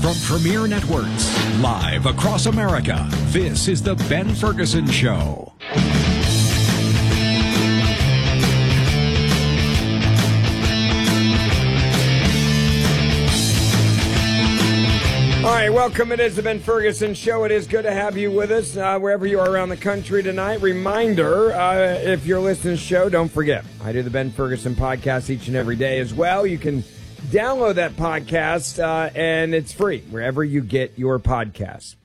From Premier Networks, live across America, this is The Ben Ferguson Show. All right, welcome. It is the Ben Ferguson Show. It is good to have you with us wherever you are around the country tonight. Reminder, if you're listening to the show, don't forget, I do the Ben Ferguson podcast each and every day as well. You can download that podcast, and it's free wherever you get your podcasts.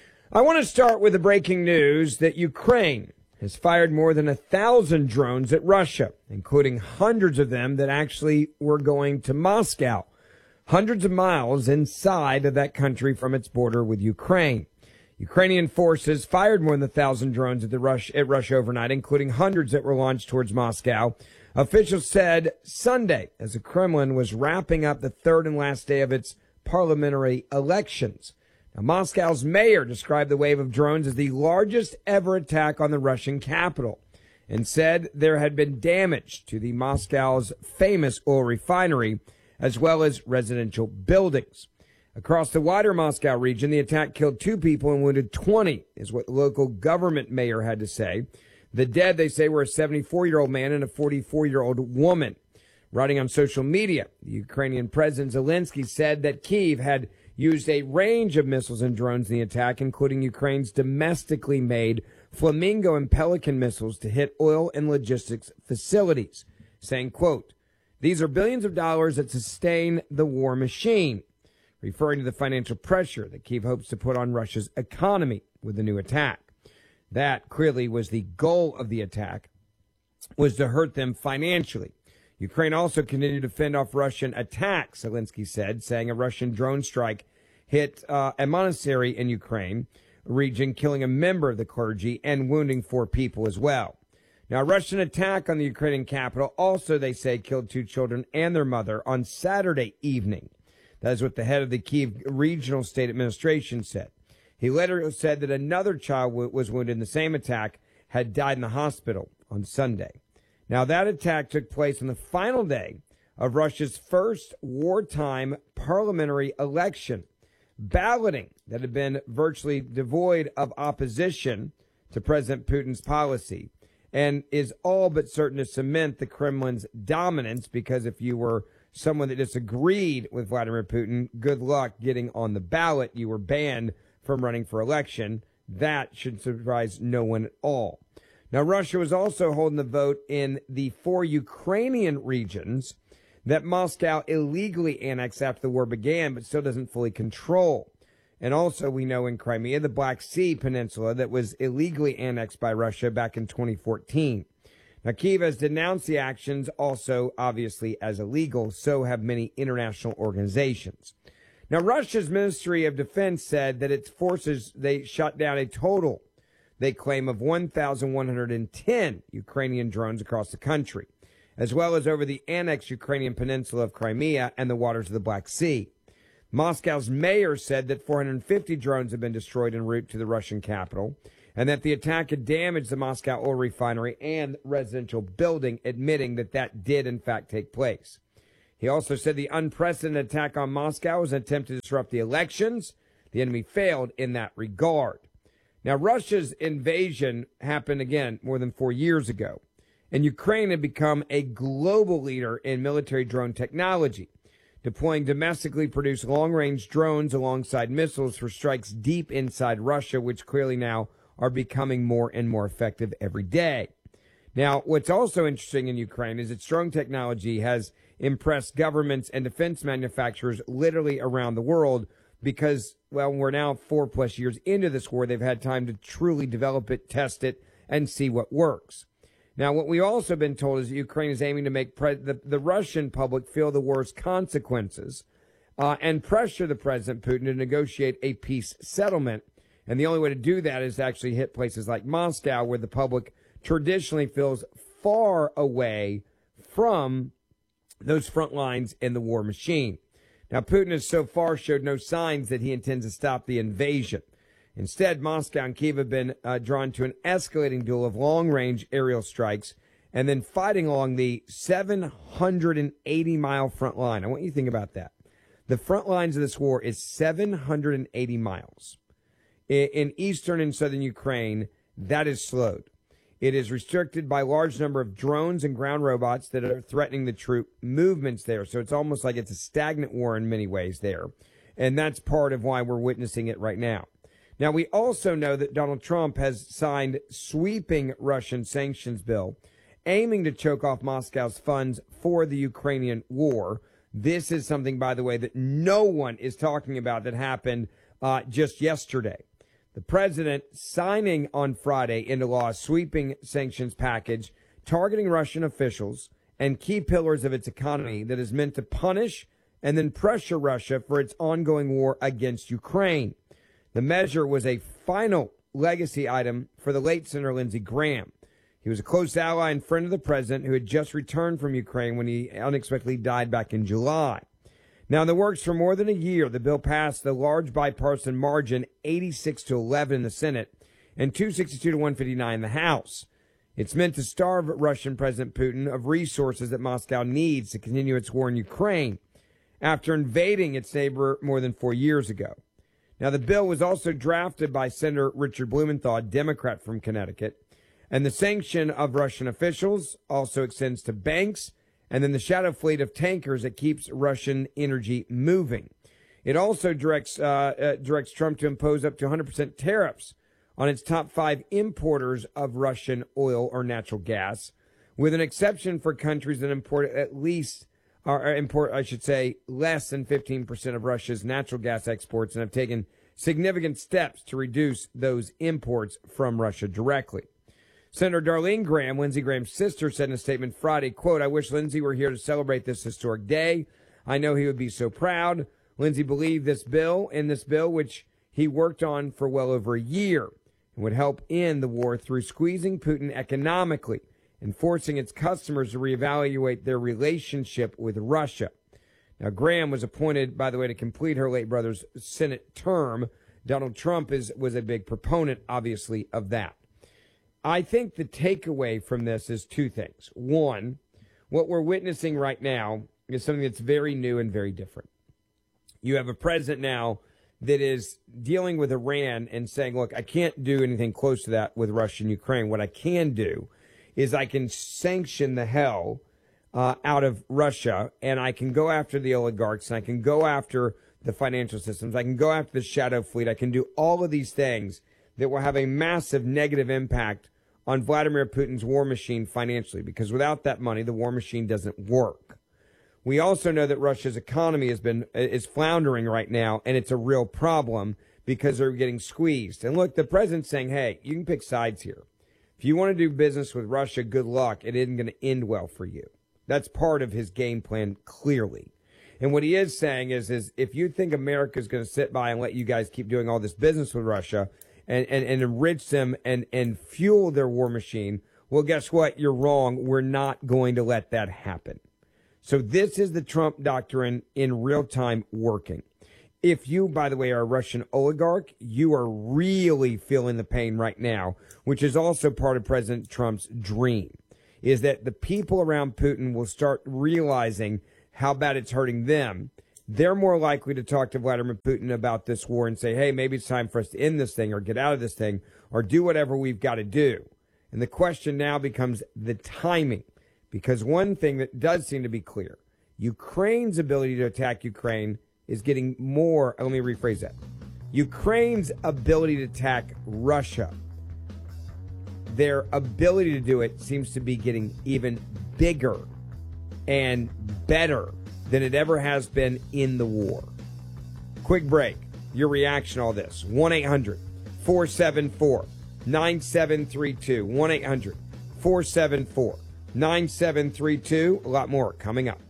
I want to start with the breaking news that Ukraine has fired more than 1,000 drones at Russia, including hundreds of them that actually were going to Moscow, hundreds of miles inside of that country from its border with Ukraine. Ukrainian forces fired more than 1,000 drones at Russia overnight, including hundreds that were launched towards Moscow. Officials said Sunday, as the Kremlin was wrapping up the third and last day of its parliamentary elections. Now, Moscow's mayor described the wave of drones as the largest ever attack on the Russian capital and said there had been damage to the Moscow's famous oil refinery as well as residential buildings. Across the wider Moscow region, the attack killed 2 people and wounded 20, is what the local government mayor had to say. The dead, they say, were a 74-year-old man and a 44-year-old woman. Writing on social media, the Ukrainian President Zelensky said that Kyiv had used a range of missiles and drones in the attack, including Ukraine's domestically made Flamingo and Pelican missiles to hit oil and logistics facilities, saying, quote, "These are billions of dollars that sustain the war machine," referring to the financial pressure that Kyiv hopes to put on Russia's economy with the new attack. That clearly was the goal of the attack, was to hurt them financially. Ukraine also continued to fend off Russian attacks, Zelensky said, saying a Russian drone strike hit a monastery in Ukraine region, killing a member of the clergy and wounding 4 people as well. Now, a Russian attack on the Ukrainian capital also, they say, killed 2 children and their mother on Saturday evening. That is what the head of the Kyiv Regional State Administration said. He later said that another child was wounded in the same attack, had died in the hospital on Sunday. Now, that attack took place on the final day of Russia's first wartime parliamentary election. Balloting that had been virtually devoid of opposition to President Putin's policy and is all but certain to cement the Kremlin's dominance, because if you were someone that disagreed with Vladimir Putin, good luck getting on the ballot. You were banned from running for election. That should surprise no one at all. Now, Russia was also holding the vote in the 4 Ukrainian regions that Moscow illegally annexed after the war began, but still doesn't fully control. And also, we know in Crimea, the Black Sea Peninsula that was illegally annexed by Russia back in 2014. Now, Kyiv has denounced the actions also, obviously, as illegal. So have many international organizations. Now, Russia's Ministry of Defense said that its forces, they shot down a total, they claim, of 1,110 Ukrainian drones across the country, as well as over the annexed Ukrainian peninsula of Crimea and the waters of the Black Sea. Moscow's mayor said that 450 drones have been destroyed en route to the Russian capital, and that the attack had damaged the Moscow oil refinery and residential building, admitting that that did, in fact, take place. He also said the unprecedented attack on Moscow was an attempt to disrupt the elections. The enemy failed in that regard. Now, Russia's invasion happened, again, more than 4 years ago, and Ukraine had become a global leader in military drone technology, deploying domestically produced long-range drones alongside missiles for strikes deep inside Russia, which clearly now are becoming more and more effective every day. Now, what's also interesting in Ukraine is its drone technology has impressed governments and defense manufacturers literally around the world because, well, we're now 4+ years into this war. They've had time to truly develop it, test it, and see what works. Now, what we've also been told is that Ukraine is aiming to make the Russian public feel the war's consequences and pressure the President Putin to negotiate a peace settlement. And the only way to do that is to actually hit places like Moscow, where the public traditionally feels far away from those front lines in the war machine. Now, Putin has so far showed no signs that he intends to stop the invasion. Instead, Moscow and Kyiv have been drawn to an escalating duel of long-range aerial strikes and then fighting along the 780-mile front line. I want you to think about that. The front lines of this war is 780 miles. In eastern and southern Ukraine, that is slowed. It is restricted by a large number of drones and ground robots that are threatening the troop movements there. So it's almost like it's a stagnant war in many ways there. And that's part of why we're witnessing it right now. Now, we also know that Donald Trump has signed sweeping Russian sanctions bill aiming to choke off Moscow's funds for the Ukrainian war. This is something, by the way, that no one is talking about that happened just yesterday. The president signing on Friday into law a sweeping sanctions package targeting Russian officials and key pillars of its economy that is meant to punish and then pressure Russia for its ongoing war against Ukraine. The measure was a final legacy item for the late Senator Lindsey Graham. He was a close ally and friend of the president who had just returned from Ukraine when he unexpectedly died back in July. Now, in the works for more than a year, the bill passed the large bipartisan margin 86-11 in the Senate and 262-159 in the House. It's meant to starve Russian President Putin of resources that Moscow needs to continue its war in Ukraine after invading its neighbor more than 4 years ago. Now, the bill was also drafted by Senator Richard Blumenthal, a Democrat from Connecticut, and the sanction of Russian officials also extends to banks and then the shadow fleet of tankers that keeps Russian energy moving. It also directs Trump to impose up to 100% tariffs on its top 5 importers of Russian oil or natural gas, with an exception for countries that import less than 15% of Russia's natural gas exports and have taken significant steps to reduce those imports from Russia directly. Senator Darlene Graham, Lindsey Graham's sister, said in a statement Friday, quote, "I wish Lindsey were here to celebrate this historic day. I know he would be so proud. Lindsey believed this bill, which he worked on for well over a year, and would help end the war through squeezing Putin economically and forcing its customers to reevaluate their relationship with Russia." Now, Graham was appointed, by the way, to complete her late brother's Senate term. Donald Trump was a big proponent, obviously, of that. I think the takeaway from this is 2 things. One, what we're witnessing right now is something that's very new and very different. You have a president now that is dealing with Iran and saying, look, I can't do anything close to that with Russia and Ukraine. What I can do is I can sanction the hell out of Russia, and I can go after the oligarchs, and I can go after the financial systems. I can go after the shadow fleet. I can do all of these things that will have a massive negative impact on Vladimir Putin's war machine financially, because without that money, the war machine doesn't work. We also know that Russia's economy is floundering right now, and it's a real problem because they're getting squeezed. And look, the president's saying, hey, you can pick sides here. If you want to do business with Russia, good luck. It isn't going to end well for you. That's part of his game plan, clearly. And what he is saying is if you think America's going to sit by and let you guys keep doing all this business with Russia and enrich them and fuel their war machine, well, guess what? You're wrong. We're not going to let that happen. So this is the Trump doctrine in real time working. If you, by the way, are a Russian oligarch, you are really feeling the pain right now, which is also part of President Trump's dream, is that the people around Putin will start realizing how bad it's hurting them. They're more likely to talk to Vladimir Putin about this war and say, hey, maybe it's time for us to end this thing or get out of this thing or do whatever we've got to do. And the question now becomes the timing, because one thing that does seem to be clear, Ukraine's ability to attack Ukraine is getting more. Let me rephrase that. Ukraine's ability to attack Russia, their ability to do it seems to be getting even bigger and better than it ever has been in the war. Quick break. Your reaction to all this. 1-800-474-9732. 1-800-474-9732. A lot more coming up.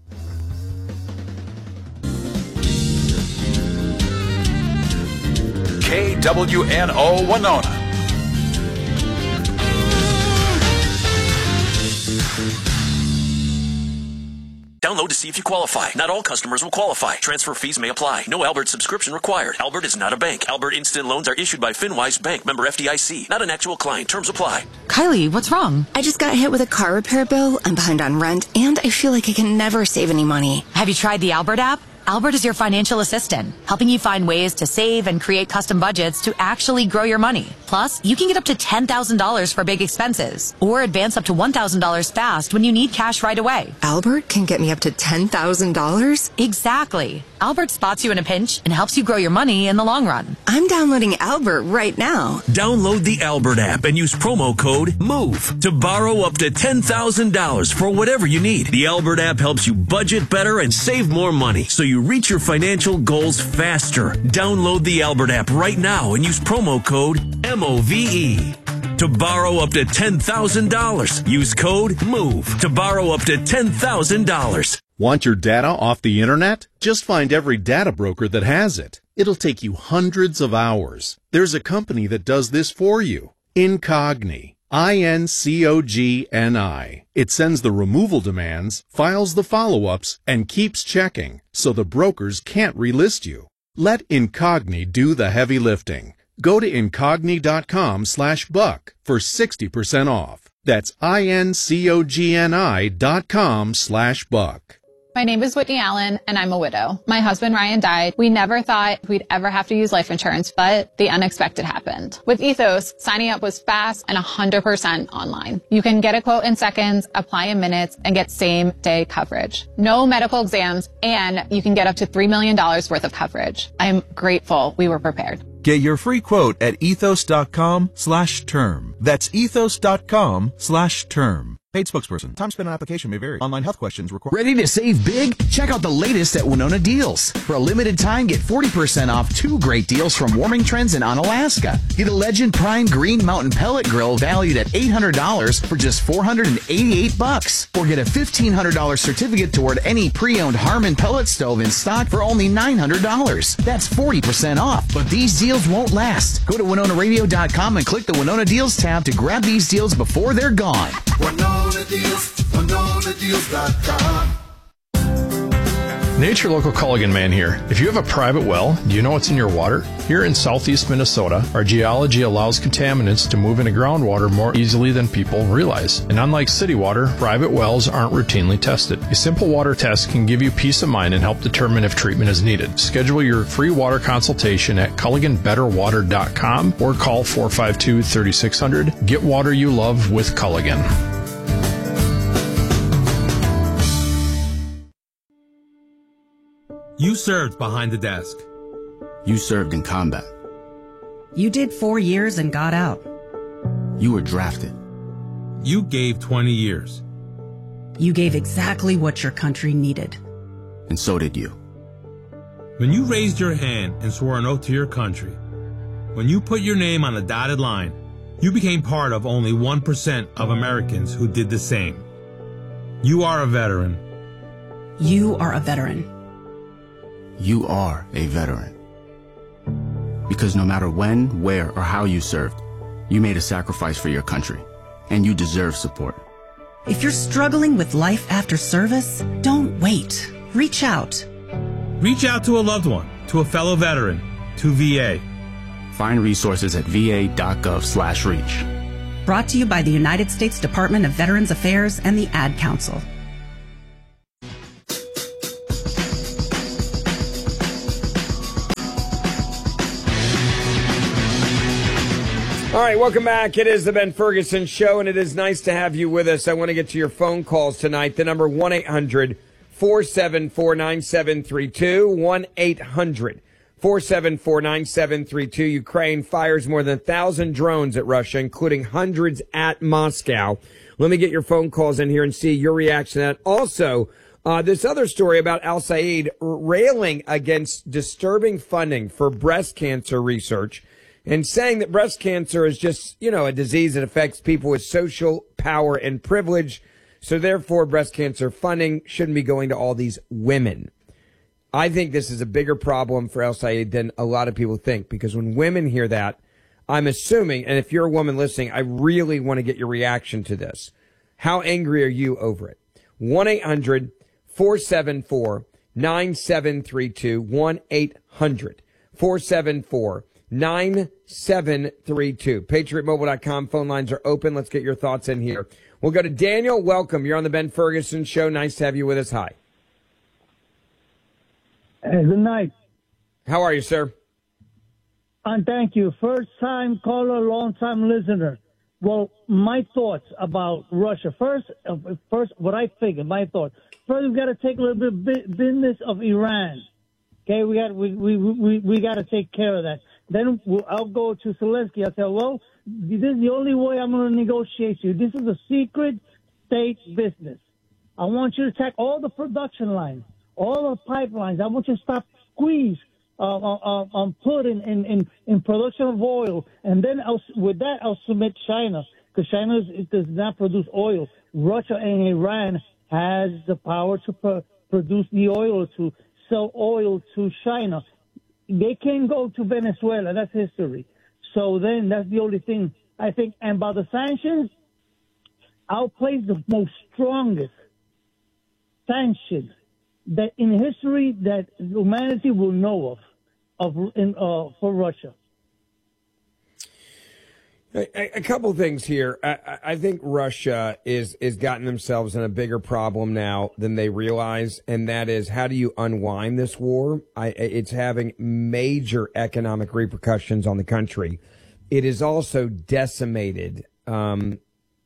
KWNO Winona. Download to see if you qualify. Not all customers will qualify. Transfer fees may apply. No Albert subscription required. Albert is not a bank. Albert Instant Loans are issued by FinWise Bank, member FDIC. Not an actual client. Terms apply. Kylie, what's wrong? I just got hit with a car repair bill. I'm behind on rent, and I feel like I can never save any money. Have you tried the Albert app? Albert is your financial assistant, helping you find ways to save and create custom budgets to actually grow your money. Plus, you can get up to $10,000 for big expenses or advance up to $1,000 fast when you need cash right away. Albert can get me up to $10,000? Exactly. Albert spots you in a pinch and helps you grow your money in the long run. I'm downloading Albert right now. Download the Albert app and use promo code MOVE to borrow up to $10,000 for whatever you need. The Albert app helps you budget better and save more money so you reach your financial goals faster. Download the Albert app right now and use promo code MOVE to borrow up to $10,000. Use code MOVE to borrow up to $10,000. Want your data off the internet? Just find every data broker that has it. It'll take you hundreds of hours. There's a company that does this for you. Incogni. INCOGNI. It sends the removal demands, files the follow-ups, and keeps checking, so the brokers can't relist you. Let Incogni do the heavy lifting. Go to incogni.com/buck for 60% off. That's INCOGNI.com/buck. My name is Whitney Allen, and I'm a widow. My husband, Ryan, died. We never thought we'd ever have to use life insurance, but the unexpected happened. With Ethos, signing up was fast and 100% online. You can get a quote in seconds, apply in minutes, and get same-day coverage. No medical exams, and you can get up to $3 million worth of coverage. I am grateful we were prepared. Get your free quote at ethos.com/term. That's ethos.com/term. Paid spokesperson. Time spent on application may vary. Online health questions required. Ready to save big? Check out the latest at Winona Deals. For a limited time, get 40% off 2 great deals from Warming Trends and Onalaska. Get a Legend Prime Green Mountain Pellet Grill valued at $800 for just $488. Or get a $1,500 certificate toward any pre-owned Harmon pellet stove in stock for only $900. That's 40% off. But these deals won't last. Go to WinonaRadio.com and click the Winona Deals tab to grab these deals before they're gone. WinonaDeals.com. Nature Local Culligan Man here. If you have a private well, do you know what's in your water? Here in southeast Minnesota, our geology allows contaminants to move into groundwater more easily than people realize. And unlike city water, private wells aren't routinely tested. A simple water test can give you peace of mind and help determine if treatment is needed. Schedule your free water consultation at CulliganBetterWater.com or call 452-3600. Get water you love with Culligan. You served behind the desk. You served in combat. You did 4 years and got out. You were drafted. You gave 20 years. You gave exactly what your country needed. And so did you. When you raised your hand and swore an oath to your country, when you put your name on a dotted line, you became part of only 1% of Americans who did the same. You are a veteran. You are a veteran. You are a veteran. Because no matter when, where, or how you served, you made a sacrifice for your country, and you deserve support. If you're struggling with life after service, don't wait. Reach out. Reach out to a loved one, to a fellow veteran, to VA. Find resources at va.gov/reach. Brought to you by the United States Department of Veterans Affairs and the Ad Council. All right, welcome back. It is the Ben Ferguson Show, and it is nice to have you with us. I want to get to your phone calls tonight. The number 1-800-474-9732, 1-800-474-9732. Ukraine fires more than 1,000 drones at Russia, including hundreds at Moscow. Let me get your phone calls in here and see your reaction to that. Also, this other story about Al Said railing against disturbing funding for breast cancer research, and saying that breast cancer is just, a disease that affects people with social power and privilege. So therefore, breast cancer funding shouldn't be going to all these women. I think this is a bigger problem for El Sayed than a lot of people think, because when women hear that, I'm assuming, and if you're a woman listening, I really want to get your reaction to this. How angry are you over it? 1-800-474-9732, 1-800-474-9732. PatriotMobile.com. Phone lines are open. Let's get your thoughts in here. We'll go to Daniel. Welcome. You're on the Ben Ferguson Show. Nice to have you with us. Hi. Hey, good night. How are you, sir? And thank you. First time caller, long time listener. Well, my thoughts about Russia. First, what I figured, my thoughts. First, we got to take a little bit of business of Iran. Okay, we got to take care of that. Then I'll go to Zelensky. I'll say, well, this is the only way I'm going to negotiate you. This is a secret state business. I want you to attack all the production lines, all the pipelines. I want you to stop squeeze put in production of oil, and then with that I'll submit China, because China does not produce oil. Russia and Iran has the power to produce the oil, to sell oil to China. They can't go to Venezuela. That's history. So then that's the only thing I think. And by the sanctions, I'll place the most strongest sanctions that in history that humanity will know for Russia. A couple of things here. I think Russia is gotten themselves in a bigger problem now than they realize, and that is, how do you unwind this war? It's having major economic repercussions on the country. It is also decimated a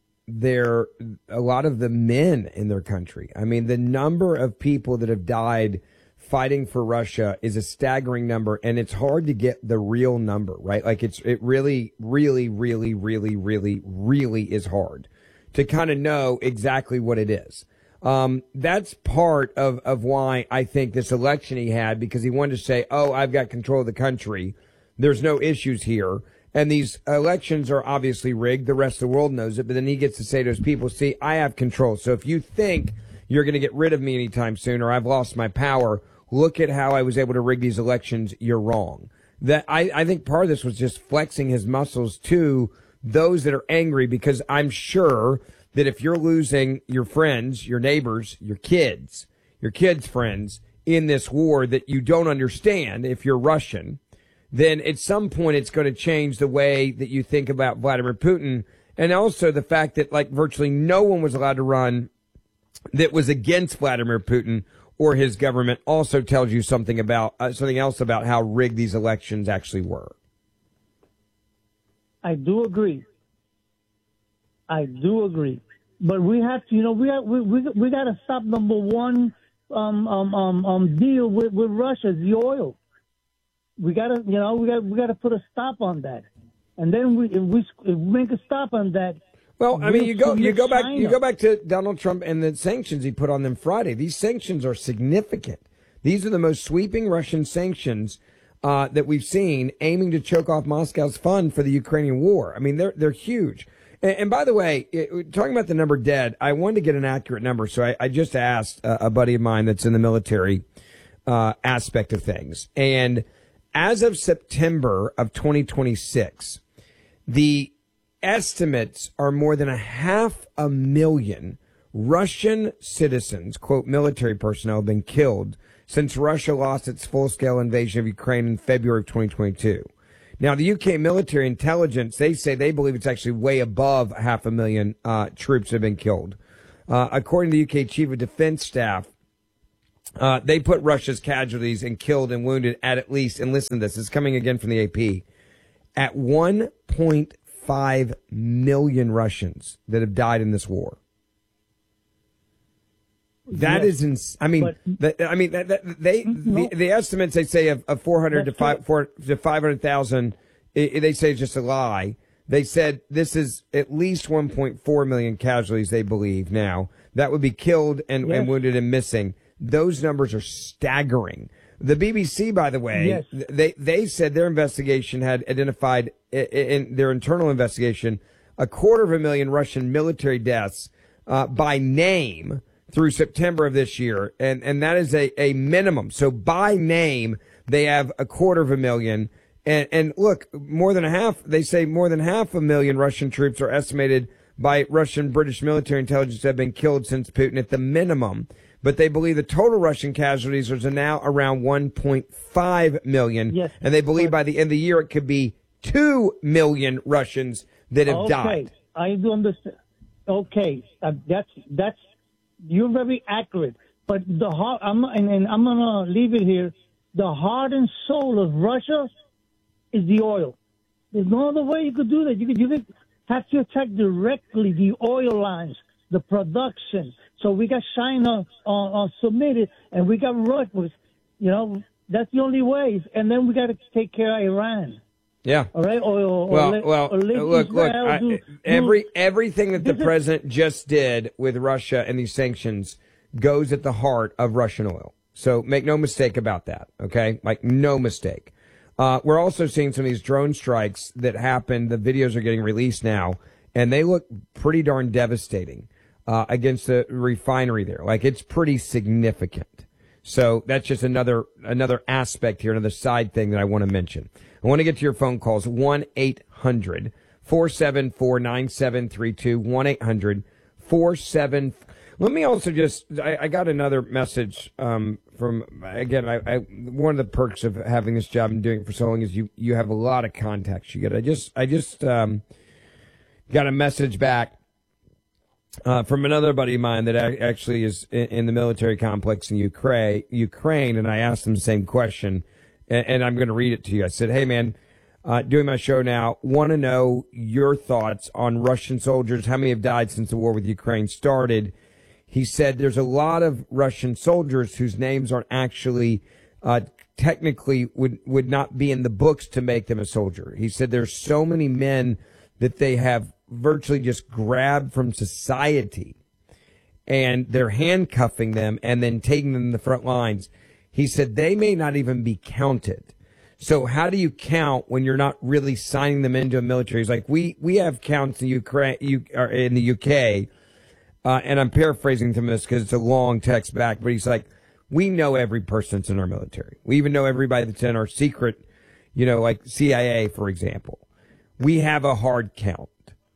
lot of the men in their country. I mean, the number of people that have died fighting for Russia is a staggering number, and it's hard to get the real number, right? Like it really, really, really, really, really, really is hard to kind of know exactly what it is. That's part of why I think this election he had, because he wanted to say, oh, I've got control of the country. There's no issues here. And these elections are obviously rigged. The rest of the world knows it. But then he gets to say to his people, see, I have control. So if you think you're going to get rid of me anytime soon, or I've lost my power, look at how I was able to rig these elections. You're wrong. That I think part of this was just flexing his muscles to those that are angry, because I'm sure that if you're losing your friends, your neighbors, your kids' friends in this war that you don't understand, if you're Russian, then at some point it's going to change the way that you think about Vladimir Putin. And also the fact that like virtually no one was allowed to run that was against Vladimir Putin or his government also tells you something else about how rigged these elections actually were. I do agree. But we have to, we got to stop number one deal with Russia, the oil. We got to put a stop on that. And then if we make a stop on that. Well, I mean, you go back to Donald Trump and the sanctions he put on them Friday. These sanctions are significant. These are the most sweeping Russian sanctions that we've seen, aiming to choke off Moscow's fund for the Ukrainian war. I mean, they're huge. And by the way, talking about the number dead, I wanted to get an accurate number, so I just asked a buddy of mine that's in the military aspect of things. And as of September of 2026, the estimates are more than 500,000 Russian citizens, quote, military personnel, have been killed since Russia lost its full-scale invasion of Ukraine in February of 2022. Now, the UK military intelligence, they say they believe it's actually way above 500,000 troops have been killed. According to the UK Chief of Defense Staff, they put Russia's casualties and killed and wounded at least, and listen to this is coming again from the AP, at 1.5 million Russians that have died in this war. That is the estimates they say of 400 to 500,000. They say it's just a lie. They said this is at least 1.4 million casualties. They believe now that would be killed and wounded and missing. Those numbers are staggering. The BBC, by the way, they said their investigation had identified in their internal investigation 250,000 Russian military deaths by name through September of this year. And that is a minimum. So by name, they have 250,000. And look, they say more than 500,000 Russian troops are estimated by Russian British military intelligence have been killed since Putin at the minimum. But they believe the total Russian casualties are now around 1.5 million. Yes, and they believe by the end of the year it could be 2 million Russians that have died. I do understand. Okay, that's you're very accurate. But I'm gonna leave it here. the heart and soul of Russia is the oil. There's no other way you could do that. You could have to attack directly the oil lines, the production. So we got China submitted, and we got Russia. You know, that's the only way. And then we got to take care of Iran. Yeah. All right. Everything that the president just did with Russia and these sanctions goes at the heart of Russian oil. So make no mistake about that. Okay, like no mistake. We're also seeing some of these drone strikes that happened. The videos are getting released now, and they look pretty darn devastating against the refinery there. Like, it's pretty significant. So that's just another aspect here, another side thing that I want to mention. I want to get to your phone calls. 1-800-474-9732. 1-800-47. Let me also just, I got another message from, again, one of the perks of having this job and doing it for so long is you have a lot of contacts you get. I just got a message back from another buddy of mine that actually is in the military complex in Ukraine, and I asked him the same question, and I'm going to read it to you. I said, hey, man, doing my show now, want to know your thoughts on Russian soldiers, how many have died since the war with Ukraine started. He said there's a lot of Russian soldiers whose names aren't actually technically would not be in the books to make them a soldier. He said there's so many men that they have virtually just grabbed from society, and they're handcuffing them and then taking them to the front lines. He said they may not even be counted. So how do you count when you're not really signing them into a military? He's like, we have counts in Ukraine, in the UK. And I'm paraphrasing from this because it's a long text back, but he's like, we know every person that's in our military. We even know everybody that's in our secret, like CIA, for example. We have a hard count.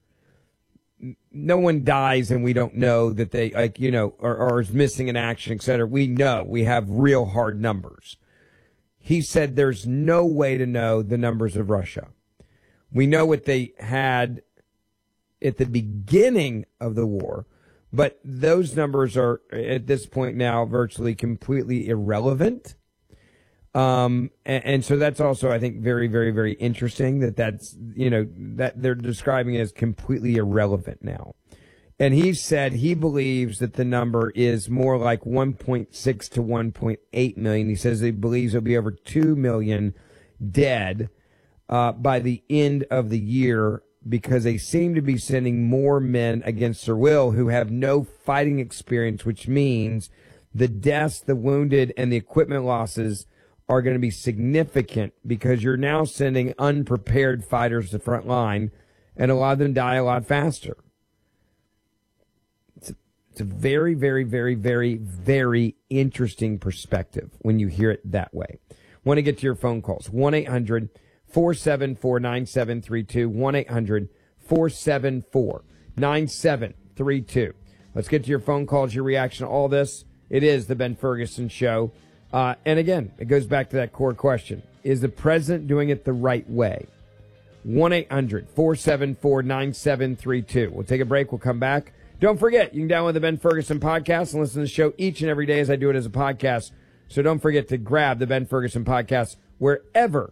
No one dies and we don't know that they, or is missing in action, et cetera. We know we have real hard numbers. He said there's no way to know the numbers of Russia. We know what they had at the beginning of the war. But those numbers are, at this point now, virtually completely irrelevant. And so that's also, I think, very, very, very interesting that's that they're describing it as completely irrelevant now. And he said he believes that the number is more like 1.6 to 1.8 million. He says he believes there'll be over 2 million dead by the end of the year, because they seem to be sending more men against their will who have no fighting experience, which means the deaths, the wounded, and the equipment losses are going to be significant, because you're now sending unprepared fighters to the front line, and a lot of them die a lot faster. It's a very, very, very, very, very interesting perspective when you hear it that way. Want to get to your phone calls. 1-800-474-9732. 1-800-474-9732. Let's get to your phone calls, your reaction to all this. It is the Ben Ferguson Show. And again, it goes back to that core question. Is the president doing it the right way? 1-800-474-9732. We'll take a break. We'll come back. Don't forget, you can download the Ben Ferguson podcast and listen to the show each and every day as I do it as a podcast. So don't forget to grab the Ben Ferguson podcast wherever